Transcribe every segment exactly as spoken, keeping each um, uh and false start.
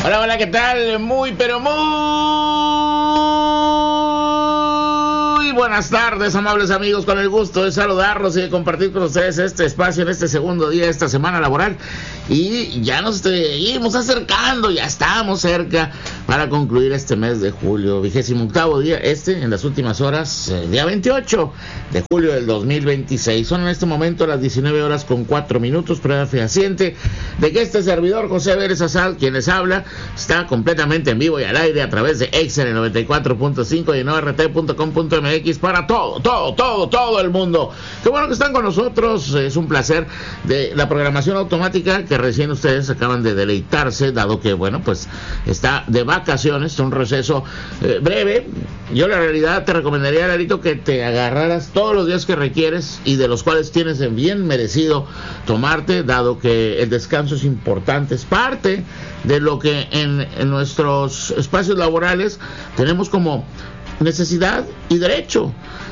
Hola, hola, ¿qué tal? Muy, pero muy buenas tardes, amables amigos, con el gusto de saludarlos y de compartir con ustedes este espacio en este segundo día de esta semana laboral. Y ya nos seguimos acercando, ya estamos cerca para concluir este mes de julio, vigésimo octavo día, este en las últimas horas, eh, día veintiocho de julio del dos mil veintiséis. Son en este momento las diecinueve horas con cuatro minutos, prueba fehaciente de que este servidor, José Vélez Azal, quien les habla, está completamente en vivo y al aire a través de Exxon noventa y cuatro punto cinco y en O R T punto com punto M X para todo, todo, todo, todo el mundo. Qué bueno que están con nosotros, es un placer de la programación automática que recién ustedes acaban de deleitarse, dado que, bueno, pues está de vacaciones, un receso eh, breve. Yo la realidad te recomendaría, Larito, que te agarraras todos los días que requieres y de los cuales tienes bien merecido tomarte, dado que el descanso es importante, es parte de lo que en, en nuestros espacios laborales tenemos como necesidad y derecho.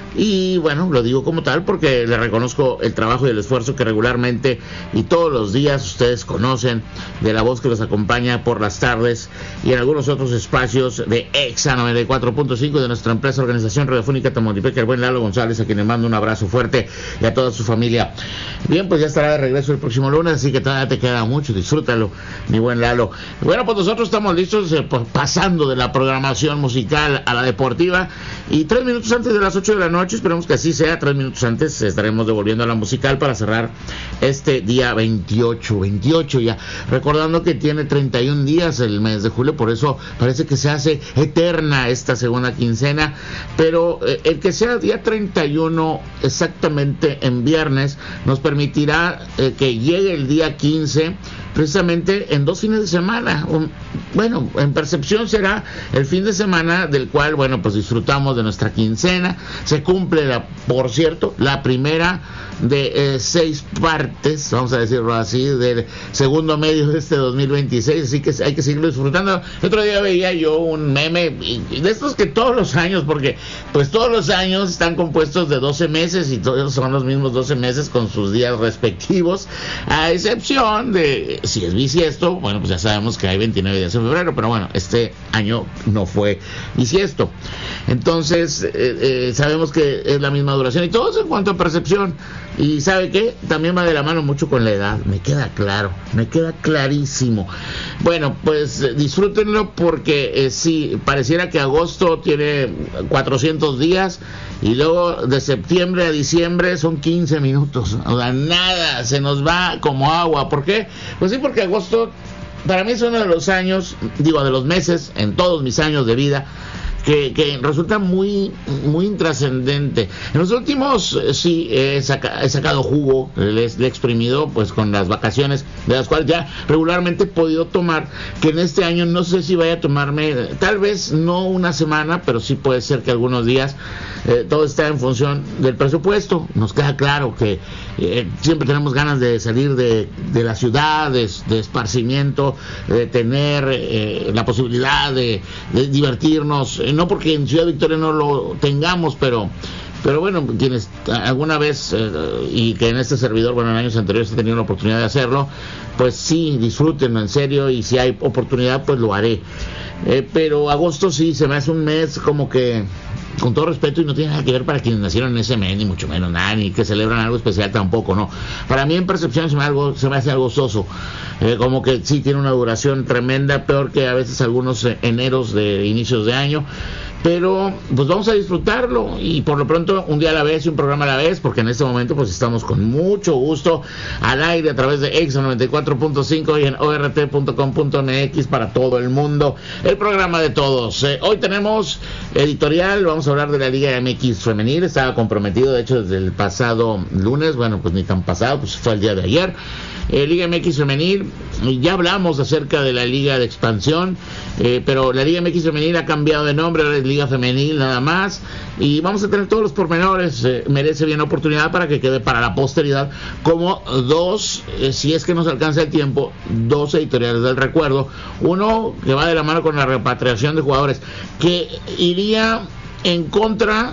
Y bueno, lo digo como tal porque le reconozco el trabajo y el esfuerzo que regularmente y todos los días ustedes conocen de la voz que los acompaña por las tardes y en algunos otros espacios de Exa noventa y cuatro punto cinco de nuestra empresa Organización Radiofónica Tamaulipeca, el buen Lalo González, a quien le mando un abrazo fuerte, y a toda su familia. Bien, pues ya estará de regreso el próximo lunes, así que todavía te queda mucho, disfrútalo, mi buen Lalo. Bueno, pues nosotros estamos listos, eh, pues, pasando de la programación musical a la deportiva, y tres minutos antes de las ocho de la noche, esperemos que así sea, tres minutos antes estaremos devolviendo a la musical para cerrar este día veintiocho, veintiocho ya, recordando que tiene treinta y un días el mes de julio, por eso parece que se hace eterna esta segunda quincena, pero eh, el que sea día treinta y uno exactamente en viernes nos permitirá eh, que llegue el día quince precisamente en dos fines de semana. Un, bueno, en percepción será el fin de semana del cual, bueno, pues disfrutamos de nuestra quincena. Se cumple, la, por cierto, la primera de eh, seis partes, vamos a decirlo así, del segundo medio de este dos mil veintiséis, así que hay que seguirlo disfrutando. El otro día veía yo un meme, y, y de estos que todos los años, porque pues todos los años están compuestos de doce meses y todos son los mismos doce meses con sus días respectivos, a excepción de, si es bisiesto, bueno, pues ya sabemos que hay veintinueve días en febrero, pero bueno, este año no fue bisiesto. Entonces, eh, eh, sabemos que es la misma duración y todo eso en cuanto a percepción. Y ¿sabe qué? También va de la mano mucho con la edad, me queda claro, me queda clarísimo. Bueno, pues eh, disfrútenlo porque eh, sí, pareciera que agosto tiene cuatrocientos días y luego de septiembre a diciembre son quince minutos, o sea, nada, se nos va como agua. ¿Por qué? Pues sí, porque agosto para mí es uno de los años, digo, de los meses en todos mis años de vida, que, que resulta muy muy intrascendente. En los últimos eh, sí he, saca, he sacado jugo, le, le he exprimido pues con las vacaciones, de las cuales ya regularmente he podido tomar, que en este año no sé si vaya a tomarme, tal vez no una semana, pero sí puede ser que algunos días. Eh, todo está en función del presupuesto. Nos queda claro que eh, siempre tenemos ganas de salir de, de la ciudad, de, de esparcimiento, de tener eh, la posibilidad de, de divertirnos, eh, no porque en Ciudad Victoria no lo tengamos, pero pero bueno, quienes alguna vez eh, y que en este servidor, bueno, en años anteriores he tenido la oportunidad de hacerlo, pues sí, disfrútenlo en serio, y si hay oportunidad pues lo haré. Eh, pero agosto sí se me hace un mes como que, con todo respeto, y no tiene nada que ver para quienes nacieron en ese mes, ni mucho menos nada, ni que celebran algo especial tampoco, no. Para mí en percepción se me, algo, se me hace algo soso, eh, como que sí tiene una duración tremenda, peor que a veces algunos eh, eneros de inicios de año. Pero pues vamos a disfrutarlo, y por lo pronto un día a la vez y un programa a la vez, porque en este momento pues estamos con mucho gusto al aire a través de Exa noventa y cuatro punto cinco y en O R T punto com punto M X para todo el mundo, el programa de todos. Eh, hoy tenemos editorial, vamos a hablar de la Liga M X femenil. Estaba comprometido de hecho desde el pasado lunes, bueno, pues ni tan pasado, pues fue el día de ayer. Eh, Liga M X femenil, ya hablamos acerca de la Liga de Expansión, eh, pero la Liga M X femenil ha cambiado de nombre, ahora es Liga Femenil nada más, y vamos a tener todos los pormenores. Eh, merece bien oportunidad para que quede para la posteridad como dos, eh, si es que nos alcanza el tiempo, dos editoriales del recuerdo. Uno que va de la mano con la repatriación de jugadores, que iría en contra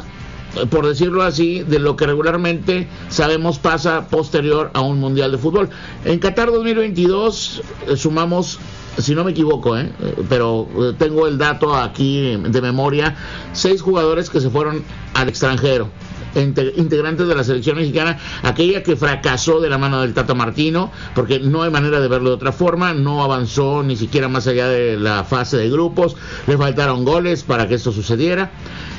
por decirlo así, de lo que regularmente sabemos pasa posterior a un mundial de fútbol. En Qatar dos mil veintidós eh, sumamos, si no me equivoco, eh, pero eh, tengo el dato aquí de memoria, seis jugadores que se fueron al extranjero, integrantes de la selección mexicana, aquella que fracasó de la mano del Tata Martino, porque no hay manera de verlo de otra forma, no avanzó ni siquiera más allá de la fase de grupos, le faltaron goles para que esto sucediera,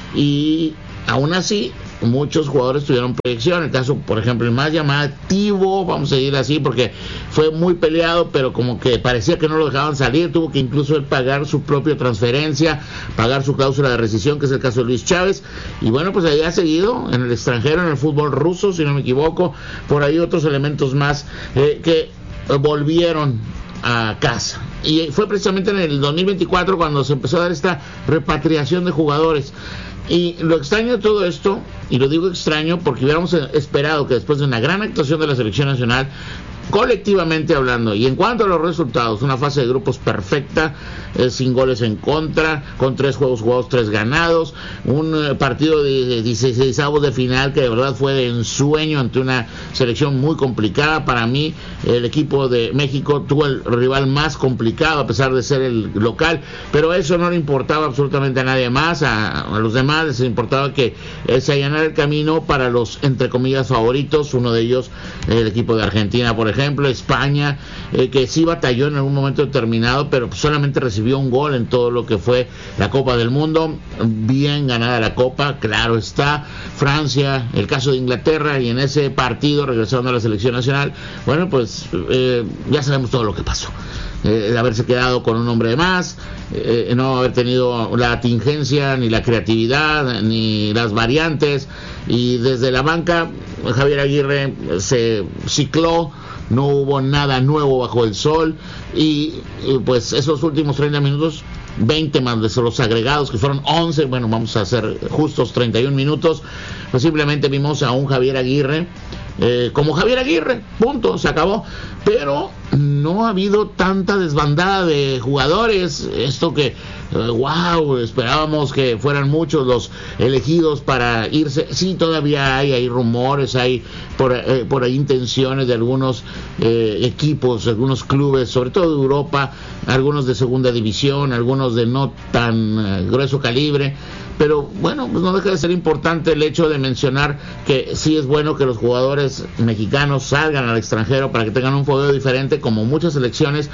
y aún así muchos jugadores tuvieron proyección. El caso, por ejemplo, el más llamativo, vamos a decir así, porque fue muy peleado, pero como que parecía que no lo dejaban salir, tuvo que incluso él pagar su propia transferencia, pagar su cláusula de rescisión, que es el caso de Luis Chávez, y bueno, pues ahí ha seguido en el extranjero, en el fútbol ruso, si no me equivoco, por ahí otros elementos más eh, que volvieron a casa. Y fue precisamente en el dos mil veinticuatro cuando se empezó a dar esta repatriación de jugadores. Y lo extraño de todo esto, y lo digo extraño porque hubiéramos esperado que después de una gran actuación de la selección nacional, colectivamente hablando, y en cuanto a los resultados, una fase de grupos perfecta, eh, sin goles en contra, con tres juegos jugados, tres ganados, un eh, partido de dieciseisavos de final que de verdad fue de ensueño ante una selección muy complicada. Para mí, el equipo de México tuvo el rival más complicado a pesar de ser el local, pero eso no le importaba absolutamente a nadie más, a, a los demás les importaba que eh, se allanara el camino para los, entre comillas, favoritos, uno de ellos el equipo de Argentina, por ejemplo, ejemplo España, eh, que sí batalló en algún momento determinado, pero solamente recibió un gol en todo lo que fue la Copa del Mundo. Bien ganada la Copa, claro está. Francia, el caso de Inglaterra, y en ese partido regresando a la selección nacional, bueno, pues eh, ya sabemos todo lo que pasó. Eh, de haberse quedado con un hombre de más, eh, no haber tenido la tingencia, ni la creatividad, ni las variantes, y desde la banca Javier Aguirre se cicló, no hubo nada nuevo bajo el sol, y, y pues esos últimos treinta minutos, veinte más de los agregados, que fueron once, bueno, vamos a hacer justos treinta y un minutos, pues simplemente vimos a un Javier Aguirre Eh, como Javier Aguirre, punto, se acabó. Pero no ha habido tanta desbandada de jugadores, esto que, eh, wow, esperábamos que fueran muchos los elegidos para irse. Sí, todavía hay, hay rumores, hay por, eh, por ahí intenciones de algunos eh, equipos, algunos clubes, sobre todo de Europa, algunos de segunda división, algunos de no tan eh, grueso calibre. Pero bueno, pues no deja de ser importante el hecho de mencionar que sí es bueno que los jugadores mexicanos salgan al extranjero para que tengan un fogueo diferente, como muchas selecciones,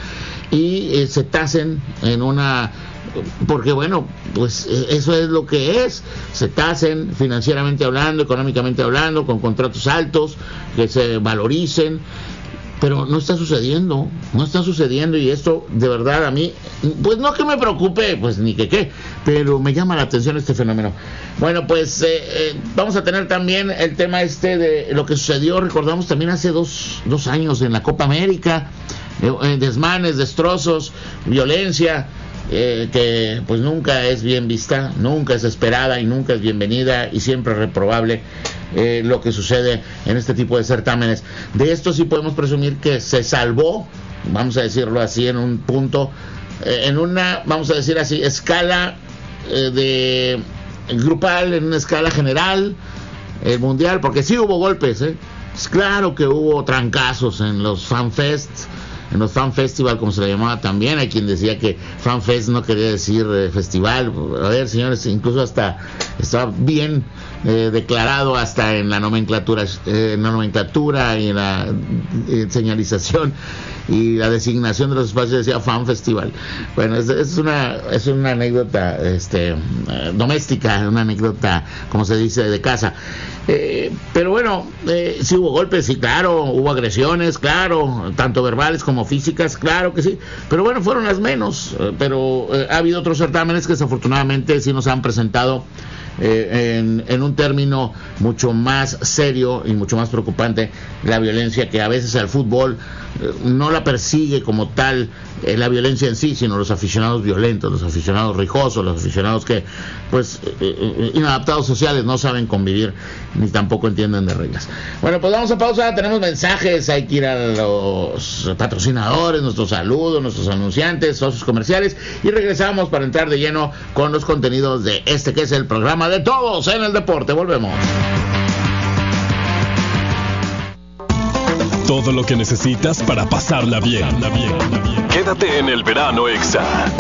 y eh, se tasen en una... Porque bueno, pues eso es lo que es, se tasen financieramente hablando, económicamente hablando, con contratos altos, que se valoricen. Pero no está sucediendo, no está sucediendo, y esto de verdad a mí, pues no que me preocupe, pues ni que qué, pero me llama la atención este fenómeno. Bueno, pues eh, eh, vamos a tener también el tema este de lo que sucedió, recordamos también hace dos, dos años en la Copa América, eh, desmanes, destrozos, violencia, eh, que pues nunca es bien vista, nunca es esperada y nunca es bienvenida, y siempre es reprobable. Eh, lo que sucede en este tipo de certámenes. De esto sí podemos presumir que se salvó, vamos a decirlo así, en un punto, eh, en una, vamos a decir así, escala eh, de grupal, en una escala general, el mundial, porque sí hubo golpes, ¿eh? Es claro que hubo trancazos en los fanfests, en los fan festival, como se le llamaba también. Hay quien decía que fan fest no quería decir eh, festival. A ver, señores, incluso hasta estaba bien eh, declarado hasta en la nomenclatura, eh, en la nomenclatura y en la eh, señalización y la designación de los espacios decía fan festival. Bueno, es, es una es una anécdota este eh, doméstica, una anécdota, como se dice, de casa. Eh, pero bueno, eh, sí hubo golpes, sí, claro, hubo agresiones, claro, tanto verbales como físicas, claro que sí, pero bueno, fueron las menos. Eh, pero eh, ha habido otros certámenes que desafortunadamente sí nos han presentado Eh, en, en un término mucho más serio y mucho más preocupante la violencia, que a veces el fútbol eh, no la persigue como tal eh, la violencia en sí, sino los aficionados violentos, los aficionados rijosos, los aficionados que pues eh, eh, inadaptados sociales, no saben convivir ni tampoco entienden de reglas. Bueno, pues vamos a pausa, tenemos mensajes, hay que ir a los patrocinadores, nuestros saludos, nuestros anunciantes, socios comerciales, y regresamos para entrar de lleno con los contenidos de este que es el programa programa de Todos en el Deporte. Volvemos. Todo lo que necesitas para pasarla bien. Quédate en el verano Exa.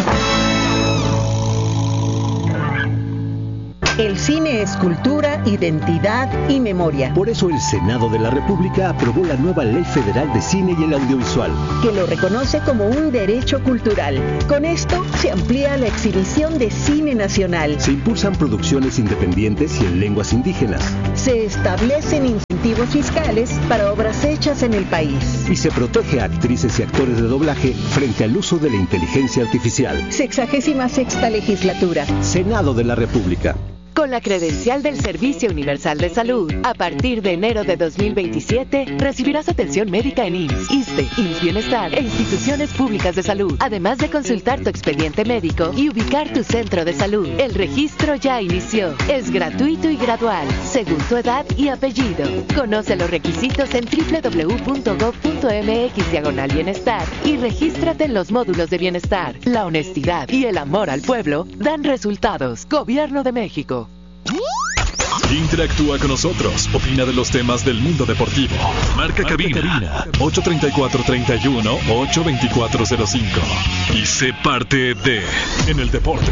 El cine es cultura, identidad y memoria. Por eso el Senado de la República aprobó la nueva Ley Federal de Cine y el Audiovisual, que lo reconoce como un derecho cultural. Con esto se amplía la exhibición de cine nacional. Se impulsan producciones independientes y en lenguas indígenas. Se establecen incentivos fiscales para obras hechas en el país. Y se protege a actrices y actores de doblaje frente al uso de la inteligencia artificial. Sexagésima sexta legislatura. Senado de la República. Con la credencial del Servicio Universal de Salud, a partir de enero de dos mil veintisiete, recibirás atención médica en I M S S, ISSSTE, I M S S Bienestar e instituciones públicas de salud, además de consultar tu expediente médico y ubicar tu centro de salud. El registro ya inició. Es gratuito y gradual, según tu edad y apellido. Conoce los requisitos en doble u doble u doble u punto gob punto eme equis diagonal bienestar y regístrate en los módulos de bienestar. La honestidad y el amor al pueblo dan resultados. Gobierno de México. Interactúa con nosotros, opina de los temas del mundo deportivo. Marca, Marca cabina, cabina ocho treinta y cuatro, treinta y uno, ocho veinticuatro cero cinco y sé parte de En el Deporte.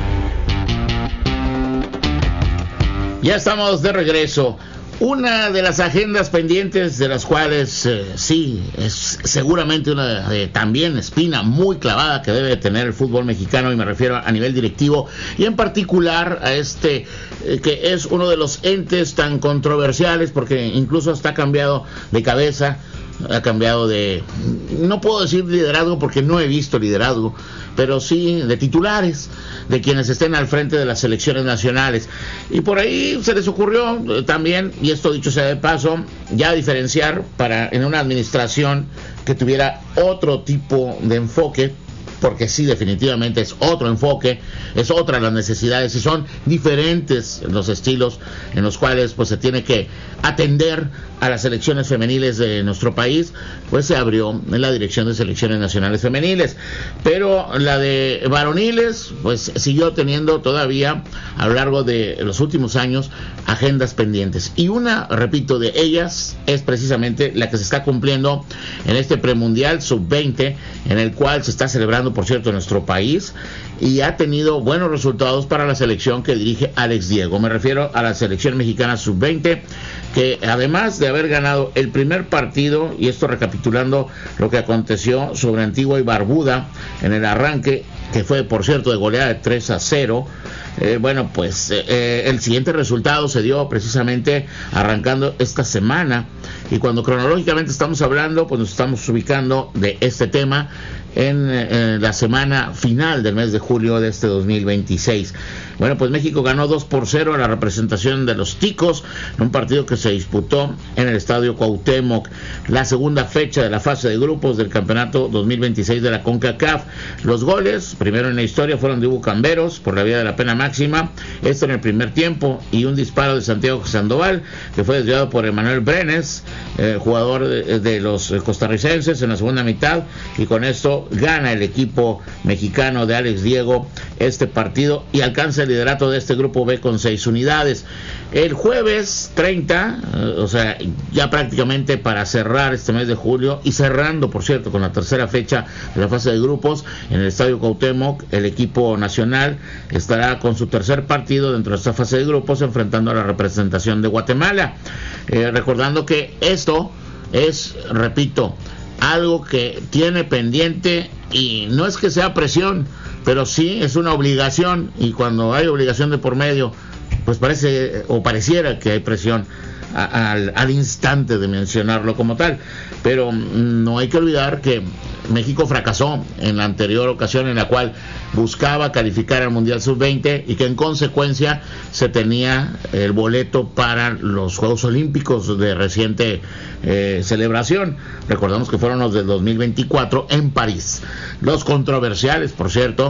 Ya estamos de regreso. Una de las agendas pendientes de las cuales eh, sí, es seguramente una eh, también espina muy clavada que debe tener el fútbol mexicano, y me refiero a nivel directivo y en particular a este eh, que es uno de los entes tan controversiales, porque incluso hasta ha cambiado de cabeza, ha cambiado de, no puedo decir liderazgo porque no he visto liderazgo, pero sí de titulares, de quienes estén al frente de las selecciones nacionales. Y por ahí se les ocurrió eh, también, y esto dicho sea de paso, ya diferenciar para en una administración que tuviera otro tipo de enfoque, porque sí, definitivamente es otro enfoque, es otra las necesidades y son diferentes los estilos en los cuales pues se tiene que atender a las selecciones femeniles de nuestro país. Pues se abrió en la Dirección de Selecciones Nacionales Femeniles, pero la de varoniles pues siguió teniendo todavía a lo largo de los últimos años agendas pendientes, y una, repito, de ellas es precisamente la que se está cumpliendo en este premundial sub veinte, en el cual se está celebrando, por cierto, en nuestro país, y ha tenido buenos resultados para la selección que dirige Alex Diego. Me refiero a la selección mexicana sub veinte, que además de haber ganado el primer partido, y esto recapitulando lo que aconteció sobre Antigua y Barbuda en el arranque, que fue, por cierto, de goleada de tres a cero, eh, bueno, pues eh, el siguiente resultado se dio precisamente arrancando esta semana, y cuando cronológicamente estamos hablando, pues nos estamos ubicando de este tema en eh, la semana final del mes de julio de este dos mil veintiséis. Bueno, pues México ganó dos por cero a la representación de los Ticos en un partido que se disputó en el Estadio Cuauhtémoc, la segunda fecha de la fase de grupos del campeonato dos mil veintiséis de la CONCACAF. Los goles, primero en la historia, fueron de Hugo Camberos por la vía de la pena máxima, esto en el primer tiempo, y un disparo de Santiago Sandoval que fue desviado por Emanuel Brenes, eh, jugador de, de los costarricenses, en la segunda mitad, y con esto gana el equipo mexicano de Alex Diego este partido y alcanza el liderato de este grupo B con seis unidades. El jueves treinta, eh, o sea, ya prácticamente para cerrar este mes de julio, y cerrando, por cierto, con la tercera fecha de la fase de grupos en el Estadio Cuauhtémoc, el equipo nacional estará con su tercer partido dentro de esta fase de grupos enfrentando a la representación de Guatemala. Eh, recordando que esto es, repito, algo que tiene pendiente, y no es que sea presión, pero sí es una obligación, y cuando hay obligación de por medio, pues parece o pareciera que hay presión a, al, al instante de mencionarlo como tal. Pero no hay que olvidar que México fracasó en la anterior ocasión en la cual buscaba calificar al Mundial sub veinte, y que en consecuencia se tenía el boleto para los Juegos Olímpicos de reciente eh, celebración. Recordamos que fueron los del dos mil veinticuatro en París. Los controversiales, por cierto,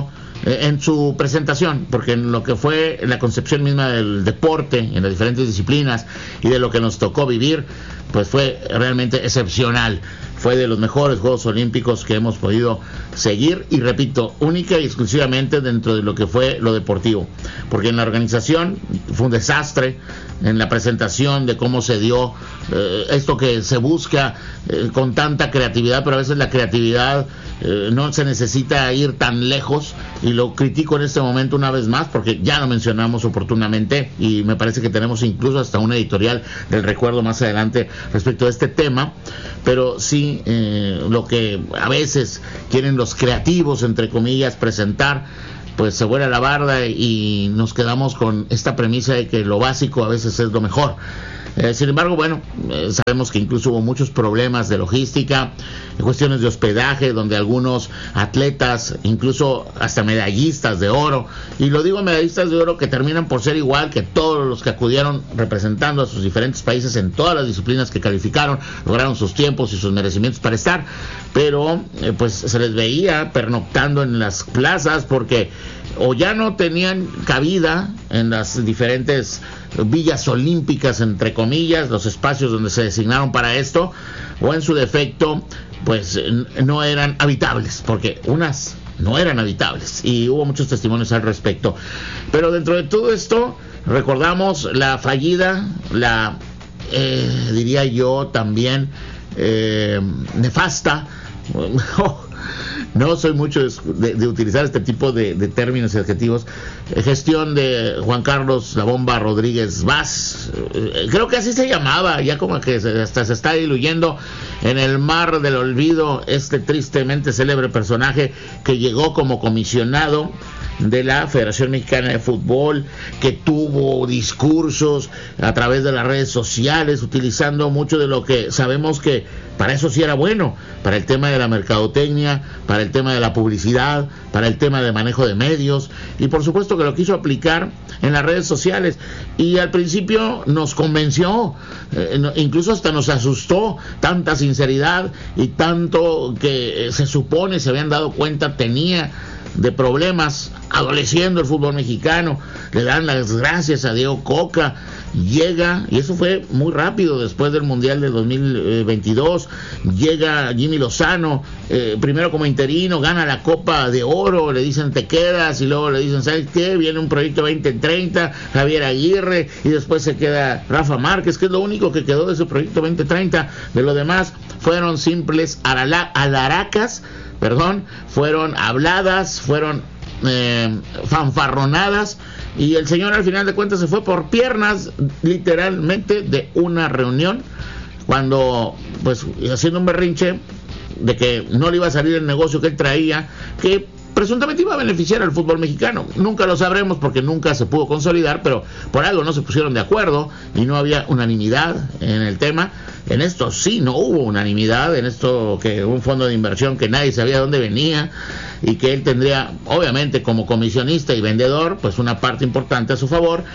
eh, en su presentación, porque en lo que fue la concepción misma del deporte, en las diferentes disciplinas y de lo que nos tocó vivir, pues fue realmente excepcional. Fue de los mejores Juegos Olímpicos que hemos podido seguir, y repito, única y exclusivamente dentro de lo que fue lo deportivo, porque en la organización fue un desastre, en la presentación de cómo se dio eh, esto que se busca eh, con tanta creatividad, pero a veces la creatividad eh, no se necesita ir tan lejos, y lo critico en este momento una vez más, porque ya lo mencionamos oportunamente, y me parece que tenemos incluso hasta una editorial del recuerdo más adelante respecto a este tema, pero sí eh, lo que a veces quieren los creativos, entre comillas, presentar, pues se vuela la barda y nos quedamos con esta premisa de que lo básico a veces es lo mejor. Eh, sin embargo, bueno, eh, sabemos que incluso hubo muchos problemas de logística, cuestiones de hospedaje, donde algunos atletas, incluso hasta medallistas de oro, y lo digo medallistas de oro que terminan por ser igual que todos los que acudieron representando a sus diferentes países en todas las disciplinas que calificaron, lograron sus tiempos y sus merecimientos para estar, pero eh, pues se les veía pernoctando en las plazas, porque o ya no tenían cabida en las diferentes villas olímpicas, entre comillas, los espacios donde se designaron para esto, o en su defecto pues no eran habitables, porque unas no eran habitables, y hubo muchos testimonios al respecto. Pero dentro de todo esto recordamos la fallida, la eh, diría yo también eh, nefasta no soy mucho de, de utilizar este tipo de, de términos y adjetivos, eh, gestión de Juan Carlos La Bomba Rodríguez Vaz, eh, creo que así se llamaba, ya como que se, hasta se está diluyendo en el mar del olvido este tristemente célebre personaje que llegó como comisionado de la Federación Mexicana de Fútbol, que tuvo discursos a través de las redes sociales, utilizando mucho de lo que sabemos que para eso sí era bueno, para el tema de la mercadotecnia, para el tema de la publicidad, para el tema de manejo de medios, y por supuesto que lo quiso aplicar en las redes sociales, y al principio nos convenció, eh, incluso hasta nos asustó tanta sinceridad y tanto que se supone se habían dado cuenta tenía de problemas adoleciendo el fútbol mexicano. Le dan las gracias a Diego Coca, llega, y eso fue muy rápido después del Mundial de dos mil veintidós, llega Jimmy Lozano, eh, primero como interino, gana la Copa de Oro, le dicen te quedas, y luego le dicen ¿sabes qué? Viene un proyecto veinte treinta, Javier Aguirre, y después se queda Rafa Márquez, que es lo único que quedó de ese proyecto veinte treinta, de lo demás fueron simples arala- alaracas, perdón, fueron habladas, fueron eh, fanfarronadas, y el señor al final de cuentas se fue por piernas literalmente de una reunión, cuando pues haciendo un berrinche de que no le iba a salir el negocio que él traía, que presuntamente iba a beneficiar al fútbol mexicano. Nunca lo sabremos porque nunca se pudo consolidar, pero por algo no se pusieron de acuerdo y no había unanimidad en el tema. En esto sí no hubo unanimidad, en esto que un fondo de inversión que nadie sabía dónde venía, y que él tendría obviamente como comisionista y vendedor pues una parte importante a su favor,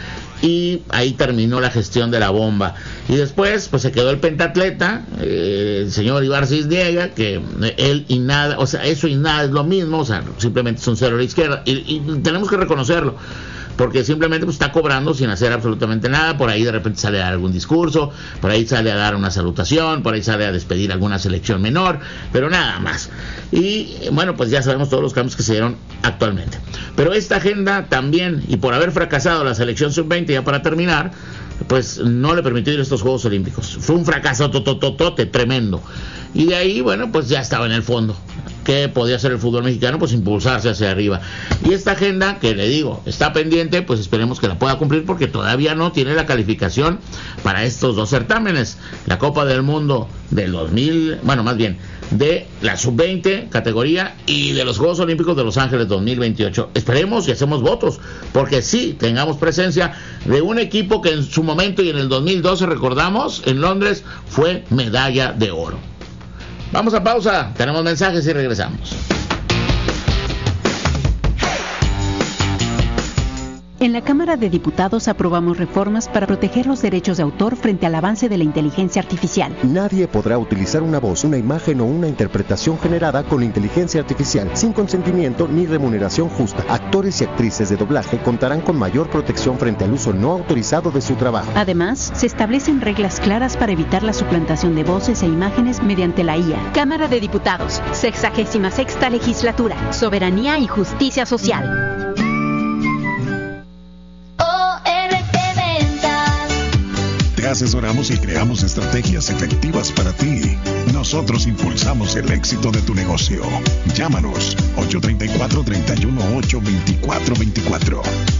y ahí terminó la gestión de la bomba. Y después pues se quedó el pentatleta, eh, el señor Ibar Cisniega, que él y nada, o sea, eso y nada es lo mismo, o sea, simplemente es un cero a la izquierda, y, y tenemos que reconocerlo, porque simplemente pues está cobrando sin hacer absolutamente nada. Por ahí de repente sale a dar algún discurso, por ahí sale a dar una salutación, por ahí sale a despedir alguna selección menor, pero nada más. Y bueno, pues ya sabemos todos los cambios que se dieron actualmente. Pero esta agenda también, y por haber fracasado la selección sub veinte, ya para terminar, pues no le permitió ir a estos Juegos Olímpicos. Fue un fracaso totototote tremendo. Y de ahí, bueno, pues ya estaba en el fondo. ¿Qué podía hacer el fútbol mexicano? Pues impulsarse hacia arriba. Y esta agenda, que le digo, está pendiente, pues esperemos que la pueda cumplir, porque todavía no tiene la calificación para estos dos certámenes. La Copa del Mundo del dos mil, bueno, más bien, de la sub veinte categoría, y de los Juegos Olímpicos de Los Ángeles dos mil veintiocho. Esperemos y hacemos votos, porque sí tengamos presencia de un equipo que en su momento y en el dos mil doce, recordamos, en Londres fue medalla de oro. Vamos a pausa, tenemos mensajes y regresamos. En En la Cámara de Diputados aprobamos reformas para proteger los derechos de autor frente al avance de la inteligencia artificial. Nadie podrá utilizar una voz, una imagen o una interpretación generada con inteligencia artificial sin consentimiento ni remuneración justa. Actores y actrices de doblaje contarán con mayor protección frente al uso no autorizado de su trabajo. Además, se establecen reglas claras para evitar la suplantación de voces e imágenes mediante la I A. Cámara de Diputados, sexagésima sexta legislatura, soberanía y justicia social. Te asesoramos y creamos estrategias efectivas para ti. Nosotros impulsamos el éxito de tu negocio. Llámanos ocho tres cuatro, tres uno ocho, dos cuatro dos cuatro.